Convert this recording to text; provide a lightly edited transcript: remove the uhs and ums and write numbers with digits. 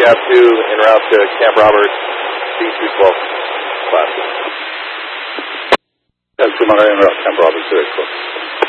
Gap 2 en route to Camp Roberts, D212 classes. Gap 2 en route, Camp Roberts, 212.